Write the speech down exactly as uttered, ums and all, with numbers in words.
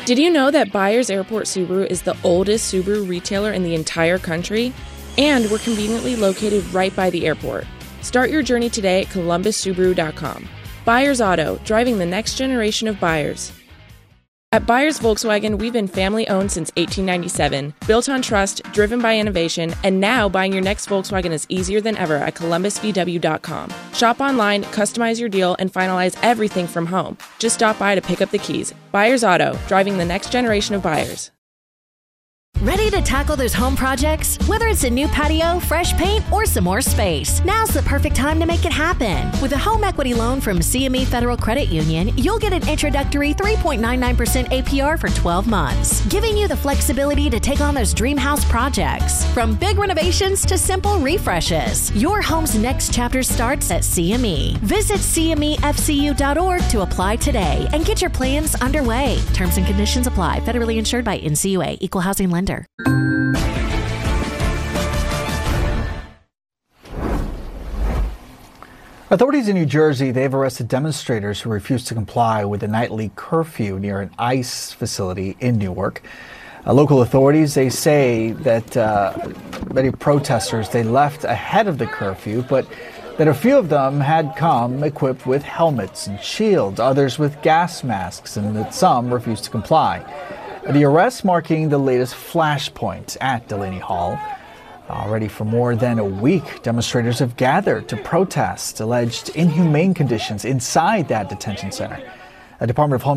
Did you know that Byers Airport Subaru is the oldest Subaru retailer in the entire country? And we're conveniently located right by the airport. Start your journey today at columbus subaru dot com. Byers Auto, driving the next generation of buyers. At Byers Volkswagen, we've been family-owned since eighteen ninety-seven, built on trust, driven by innovation, and now buying your next Volkswagen is easier than ever at columbus v w dot com. Shop online, customize your deal, and finalize everything from home. Just stop by to pick up the keys. Byers Auto, driving the next generation of buyers. Ready to tackle those home projects? Whether it's a new patio, fresh paint, or some more space, now's the perfect time to make it happen. With a home equity loan from C M E Federal Credit Union, you'll get an introductory three point nine nine percent A P R for twelve months, giving you the flexibility to take on those dream house projects. From big renovations to simple refreshes, your home's next chapter starts at C M E. Visit c m e f c u dot org to apply today and get your plans underway. Terms and conditions apply. Federally insured by N C U A. Equal housing lender. Authorities in New Jersey, they've arrested demonstrators who refused to comply with the nightly curfew near an ICE facility in Newark. Uh, local authorities, they say that uh, many protesters, they left ahead of the curfew, but that a few of them had come equipped with helmets and shields, others with gas masks, and that some refused to comply. The arrest marking the latest flashpoint at Delaney Hall. Already for more than a week, demonstrators have gathered to protest alleged inhumane conditions inside that detention center. The Department of Home